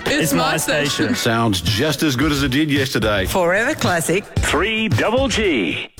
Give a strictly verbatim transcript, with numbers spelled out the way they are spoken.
It's my station. Sounds just as good as it did yesterday. Forever classic. three Double G.